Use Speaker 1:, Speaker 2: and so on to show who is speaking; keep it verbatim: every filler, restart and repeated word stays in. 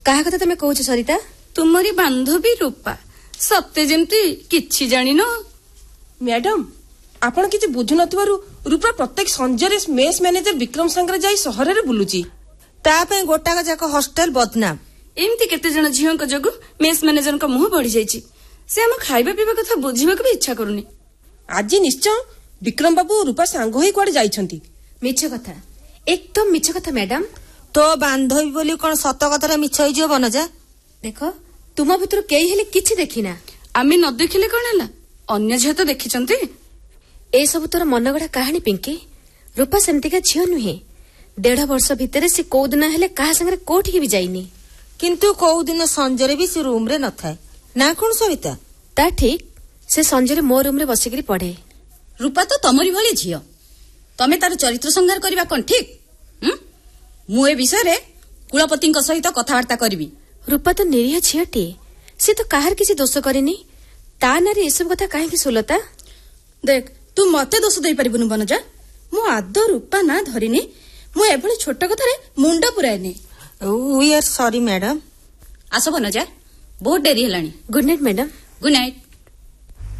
Speaker 1: କାହା କଥା ତମେ କହୁଛ ସରିତା?
Speaker 2: ତୁମରି ବାନ୍ଧବୀ ରୂପା। ସତେ ଯେମିତି କିଛି ଜାଣିନ।
Speaker 3: ମ୍ୟାଡାମ ଆପଣ କିଛି ବୁଝୁନଥିବାରୁ ରୂପା ପ୍ରତ୍ୟେକ ସଞ୍ଜରେ ମେସ୍ ମ୍ୟାନେଜର ବିକ୍ରମ ସାଙ୍ଗରେ ଯାଇ ସହରରେ ବୁଲୁଛି।
Speaker 1: ତା ପାଇଁ ଗୋଟାକ ଯାକ ହଷ୍ଟେଲ ବଦନାମ।
Speaker 2: ଏମିତି କେତେ ଜଣ ଝିଅଙ୍କ ଯୋଗୁଁ ମେସ୍ ମ୍ୟାନେଜରଙ୍କ ମୁହଁ ବଢି ଯାଇଛି। ସେ ଆମ ଖାଇବା ପିଇବା କଥା ବୁଝିବାକୁ ବି ଇଚ୍ଛା କରୁନି।
Speaker 3: ଆଜି ନିଶ୍ଚୟ ବିକ୍ରମ ବାବୁ ରୂପା ସାଙ୍ଗ ହୋଇ କୁଆଡେ ଯାଇଛନ୍ତି।
Speaker 1: ମିଛ କଥା, ଏକଦମ ମିଛ କଥା ମ୍ୟାଡାମ। ତୋ ବାନ୍ଧବୀ ବୋଲି କଣ ସତ କଥାରେ ମିଛ ହେଇଯିବ ବନଜା? ଦେଖ ତୁମ ଭିତରୁ କେହି ହେଲେ କିଛି ଦେଖିନା।
Speaker 2: ଆମେ ନ ଦେଖିଲେ କଣ ହେଲା, ଅନ୍ୟ ଝିଅ ତ ଦେଖିଛନ୍ତି।
Speaker 1: ଏସବୁ ତୋର ମନଗଢା କାହାଣୀ ପିଙ୍କି। ରୂପା ସେମିତିକା ଝିଅ ନୁହେଁ। ଦେଢ ବର୍ଷ ଭିତରେ ସେ କୋଉ ଦିନ ହେଲେ କାହା ସାଙ୍ଗରେ କୋଉଠିକି ବି ଯାଇନି। କିନ୍ତୁ କୋଉ ଦିନ ସଞ୍ଜରେ ବି ସେ ରୁମରେ ନଥାଏ ନା କଣ ସରିତା? ତା ଠିକ, ସେ ସଞ୍ଜରେ ମୋ ରୁମରେ ବସିକିରି ପଢେ।
Speaker 4: ରୂପା ତ ତମରି ଭଳି ଝିଅ। ତମେ ତାର ଚରିତ୍ର ସଂହାର କରିବା କଣ ଠିକ? ମୁଁ ଏ ବିଷୟରେ କୁଳପତିଙ୍କ ସହିତ କଥାବାର୍ତ୍ତା କରିବି।
Speaker 1: ରୂପା ତ ନିରୀହ ଝିଅଟିଏ, ସେ ତ କାହାର କିଛି ଦୋଷ କରିନି। ତା ନାଁରେ ଏସବୁ କଥା କାହିଁକି ସୁଲତା?
Speaker 2: ଦେଖ ତୁ ମତେ ଦୋଷ ଦେଇପାରିବୁନି ବନଜା। ମୁଁ ଆଦୌ ରୂପା ନା ଧରିନି। ମୁଁ ଏଭଳି ଛୋଟ କଥାରେ ମୁଣ୍ଡ ପୁରାଏନି।
Speaker 1: We are sorry madam.
Speaker 4: ଆସ ବନଜା, ବହୁତ ଡେରି ହେଲାଣି।
Speaker 1: Good night madam.
Speaker 4: Good night.